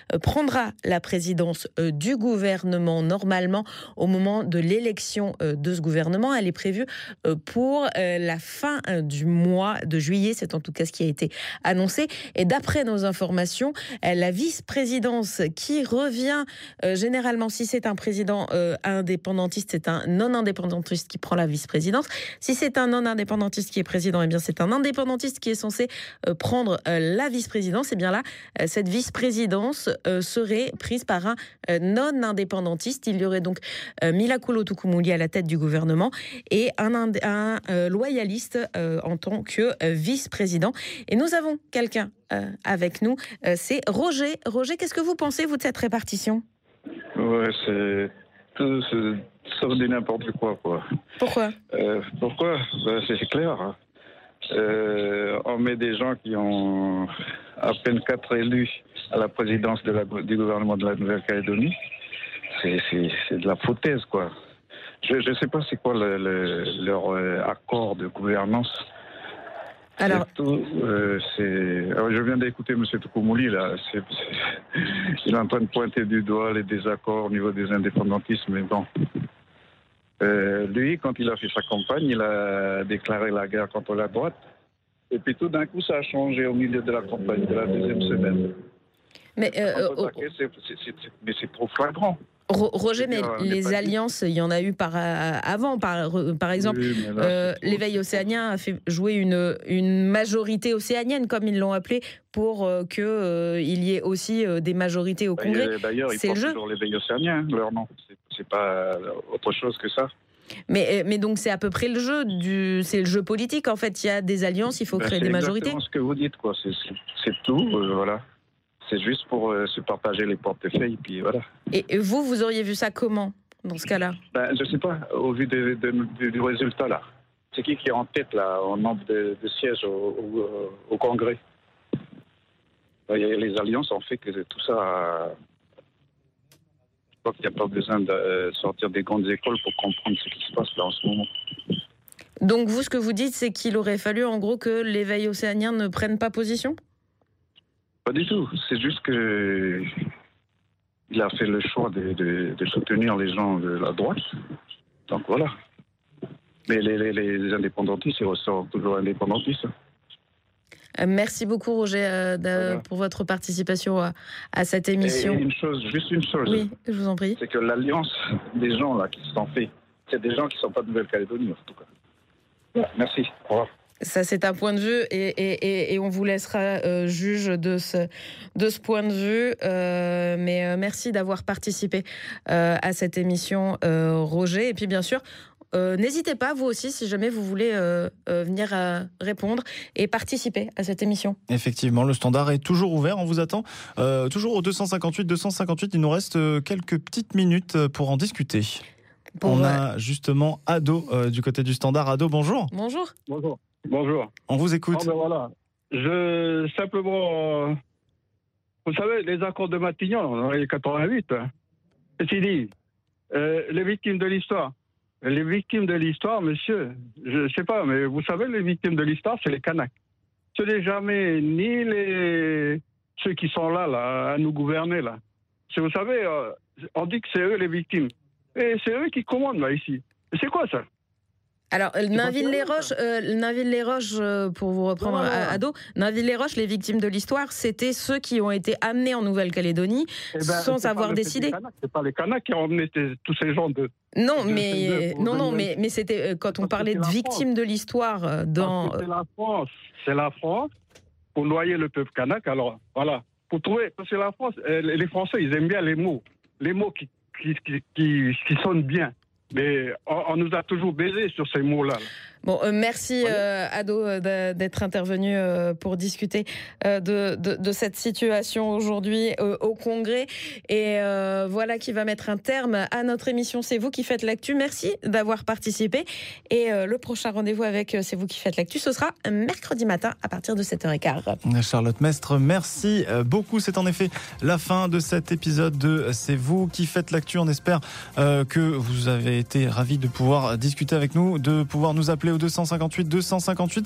prendra la présidence du gouvernement normalement au moment de l'élection de ce gouvernement. Elle est prévue pour la fin du mois de juillet. C'est en tout cas ce qui a été annoncé. Et d'après nos informations, la vice-présidence qui revient généralement, si c'est un président indépendantiste, c'est un non-indépendantiste qui prend la vice-présidence. Si c'est un non-indépendantiste qui est président, eh bien c'est un indépendantiste qui est censé prendre la vice-présidence. Et bien là, cette vice-présidence serait prise par un non-indépendantiste. Il y aurait donc Milakolo Tukumuli à la tête du gouvernement et un loyaliste en tant que vice-président. Et nous avons quelqu'un avec nous, c'est Roger. Roger, qu'est-ce que vous pensez, vous, de cette répartition ? Ouais, c'est tout sauf du n'importe quoi. Pourquoi ? Pourquoi ? C'est clair. Hein. On met des gens qui ont à peine 4 élus à la présidence du gouvernement de la Nouvelle-Calédonie. C'est de la foutaise, quoi. Je ne sais pas c'est quoi leur accord de gouvernance. Alors, je viens d'écouter M. Tukumuli, là. Il est en train de pointer du doigt les désaccords au niveau des indépendantistes, mais bon. Lui, quand il a fait sa campagne, il a déclaré la guerre contre la droite. Et puis tout d'un coup, ça a changé au milieu de la campagne, de la deuxième semaine. Mais c'est trop flagrant. Roger, mais les alliances, il y en a eu avant. Par exemple, oui, l'éveil océanien a fait jouer une majorité océanienne, comme ils l'ont appelé, pour qu'il y ait aussi des majorités au Congrès. D'ailleurs, ils portent toujours l'éveil océanien, leur nom. C'est pas autre chose que ça. Mais donc c'est à peu près le jeu c'est le jeu politique en fait. Il y a des alliances, il faut créer des majorités. C'est exactement ce que vous dites, quoi. C'est tout, voilà. C'est juste pour se partager les portefeuilles, puis voilà. Et vous auriez vu ça comment, dans ce cas-là ? Je sais pas, au vu du résultat, là. C'est qui est en tête, là, en nombre de sièges au Congrès ? Les alliances ont fait que tout ça... Je crois qu'il n'y a pas besoin de sortir des grandes écoles pour comprendre ce qui se passe là en ce moment. Donc vous, ce que vous dites, c'est qu'il aurait fallu, en gros, que l'éveil océanien ne prenne pas position ? Pas du tout. C'est juste que il a fait le choix de soutenir les gens de la droite. Donc voilà. Mais les indépendantistes, ils ressortent toujours indépendantistes. Merci beaucoup, Roger, pour votre participation à cette émission. Et juste une chose. Oui, je vous en prie. C'est que l'alliance des gens là qui se sont faits, c'est des gens qui ne sont pas de Nouvelle-Calédonie, en tout cas. Voilà, merci. Au revoir. Ça, c'est un point de vue et on vous laissera juge de ce point de vue. Mais merci d'avoir participé à cette émission, Roger. Et puis, bien sûr, n'hésitez pas, vous aussi, si jamais vous voulez venir répondre et participer à cette émission. Effectivement, le standard est toujours ouvert. On vous attend toujours au 258. Il nous reste quelques petites minutes pour en discuter. On a justement Ado du côté du standard. Ado, bonjour. Bonjour. Bonjour. On vous écoute. Voilà. Simplement, vous savez, les accords de Matignon, en 88, c'est dit, les victimes de l'histoire. Les victimes de l'histoire, monsieur, je sais pas, mais vous savez, les victimes de l'histoire, c'est les Kanaks. Ce n'est jamais ni ceux qui sont là, à nous gouverner, là. Vous savez, on dit que c'est eux les victimes. Et c'est eux qui commandent, là, ici. C'est quoi, ça ? Alors, Nainville-les-Roches, pour vous reprendre Ado, Nainville-les-Roches, les victimes de l'histoire, c'était ceux qui ont été amenés en Nouvelle-Calédonie sans avoir décidé. C'est pas les Kanaks qui ont emmené tous ces gens de... Non, mais c'était quand on parlait de victimes de l'histoire dans... C'est la France pour noyer le peuple kanak. Alors, voilà, pour trouver... Parce que la France, les Français, ils aiment bien les mots qui sonnent bien. Mais on nous a toujours baisés sur ces mots-là. Bon, merci Ado d'être intervenu pour discuter de cette situation aujourd'hui au Congrès. Et voilà qui va mettre un terme à notre émission C'est vous qui faites l'actu. Merci d'avoir participé. Et le prochain rendez-vous avec C'est vous qui faites l'actu, ce sera mercredi matin à partir de 7h15. Charlotte Mestre, merci beaucoup. C'est en effet la fin de cet épisode de C'est vous qui faites l'actu. On espère que vous avez été ravis de pouvoir discuter avec nous, de pouvoir nous appeler au 258.